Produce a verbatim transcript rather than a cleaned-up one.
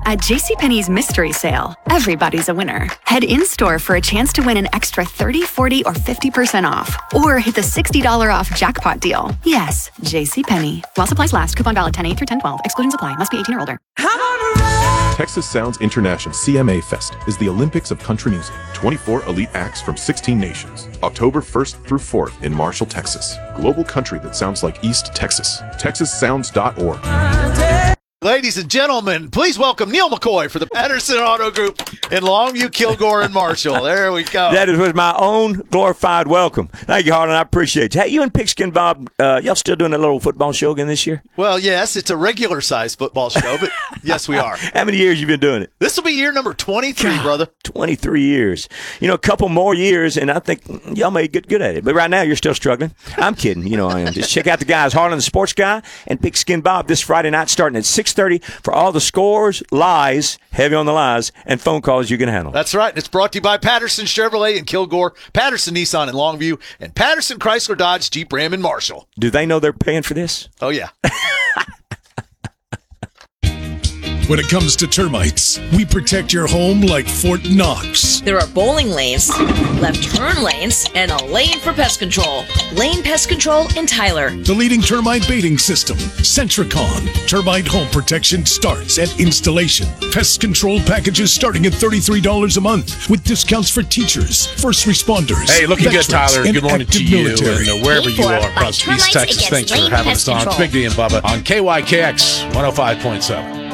At JCPenney's Mystery Sale, everybody's a winner. Head in-store for a chance to win an extra thirty, forty, or fifty percent off. Or hit the sixty dollars off jackpot deal. Yes, JCPenney. While supplies last. Coupon valid ten eight through ten twelve. Exclusions apply. Must be eighteen or older. Texas Sounds International C M A Fest is the Olympics of country music. twenty-four elite acts from sixteen nations. October first through fourth in Marshall, Texas. Global country that sounds like East Texas. Texas Sounds dot org. Ladies and gentlemen, please welcome Neil McCoy for the Patterson Auto Group in Longview, Kilgore, and Marshall. There we go. That was my own glorified welcome. Thank you, Harlan. I appreciate you. Hey, you and Pigskin Bob, uh, y'all still doing a little football show again this year? Well, yes, it's a regular-sized football show, but yes, we are. How many years you been doing it? This will be year number twenty-three, brother. twenty-three years. You know, a couple more years, and I think y'all may get good at it. But right now, you're still struggling. I'm kidding. You know I am. Just check out the guys, Harlan the Sports Guy and Pigskin Bob, this Friday night starting at six thirty for all the scores, lies, heavy on the lies, and phone calls you can handle. That's right. And it's brought to you by Patterson Chevrolet in Kilgore, Patterson Nissan in Longview, and Patterson Chrysler Dodge Jeep Ram in Marshall. Do they know they're paying for this? Oh, yeah. When it comes to termites, we protect your home like Fort Knox. There are bowling lanes, left turn lanes, and a lane for pest control. Lane Pest Control in Tyler. The leading termite baiting system, Centricon. Termite home protection starts at installation. Pest control packages starting at thirty-three dollars a month with discounts for teachers, first responders. Hey, looking good, Tyler. and Good morning to active you military. and uh, wherever Paid you for are by across East termites Texas. against Thanks for Lane having Pest us on. Control. It's Big D and Bubba on K Y K X one oh five point seven.